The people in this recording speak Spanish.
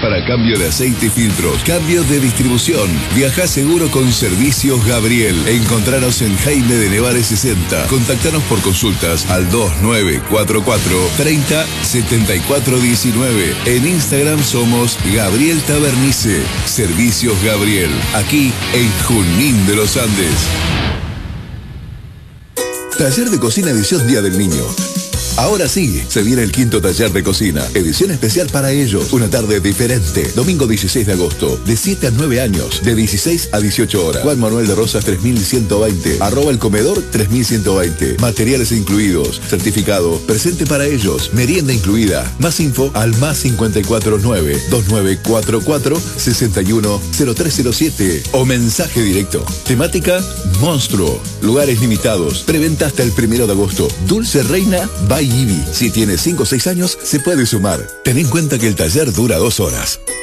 para cambio de aceite y filtros, cambio de distribución. Viaja seguro con Servicios Gabriel. Encontranos en Jaime de Nevares 60. Contactanos por consultas al 2944 30 74 19. En Instagram somos Gabriel Tabernice. Servicios Gabriel, aquí en Junín de los Andes. Taller de Cocina edición Día del Niño. Ahora sí, se viene el 5º taller de cocina. Edición especial para ellos. Una tarde diferente. Domingo 16 de agosto. De 7 a 9 años. De 16 a 18 horas. Juan Manuel de Rosas 3120. @el comedor 3120. Materiales incluidos. Certificado. Presente para ellos. Merienda incluida. Más info al +549 2944 610307. O mensaje directo. Temática: monstruo. Lugares limitados. Preventa hasta el 1 de agosto. Dulce Reina by Ivy. Si tiene 5 o 6 años, se puede sumar. Ten en cuenta que el taller dura 2 horas.